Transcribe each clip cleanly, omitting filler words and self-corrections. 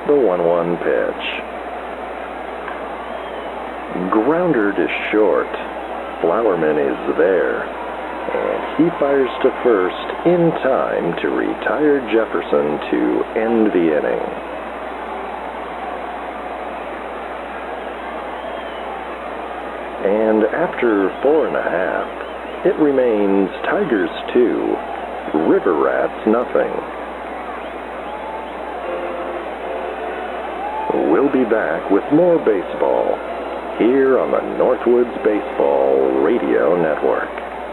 The 1-1 pitch. Grounder to short. Flowerman is there, and he fires to first in time to retire Jefferson to end the inning. And after 4.5, it remains Tigers 2, River Rats nothing. We'll be back with more baseball here on the Northwoods Baseball Radio Network.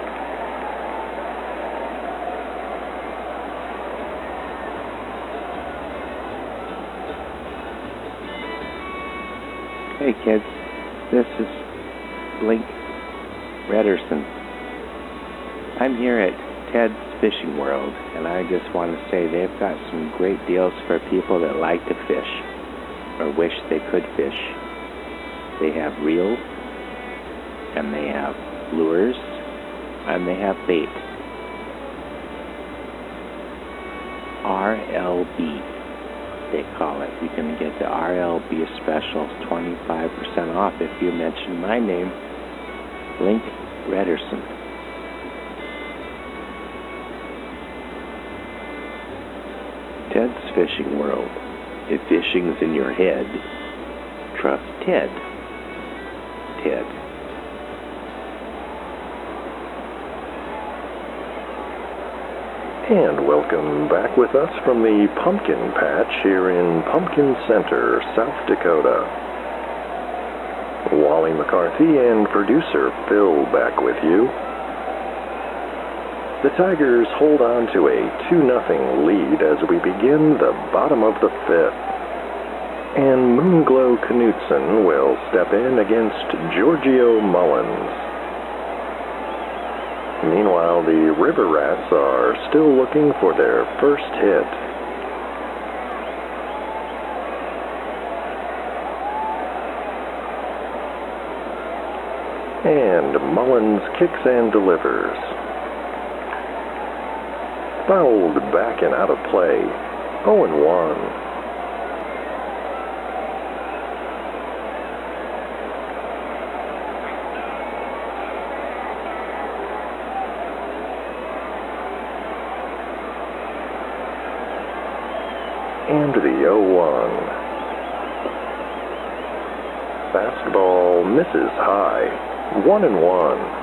Hey kids, this is Blink Rederson. I'm here at Ted's Fishing World, and I just want to say they've got some great deals for people that like to fish or wish they could fish. They have reels, and they have lures, and they have bait. RLB, they call it. You can get the RLB specials 25% off if you mention my name, Blink Rederson. Ted's Fishing World. If fishing's in your head, trust Ted. Ted. And welcome back with us from the Pumpkin Patch here in Pumpkin Center, South Dakota. Wally McCarthy and producer Phil back with you. The Tigers hold on to a 2-0 lead as we begin the bottom of the 5th. And Moonglow Knutson will step in against Giorgio Mullins. Meanwhile, the River Rats are still looking for their first hit. And Mullins kicks and delivers. Fouled back and out of play. 0-1. And the 0-1. Fastball misses high. 1-1.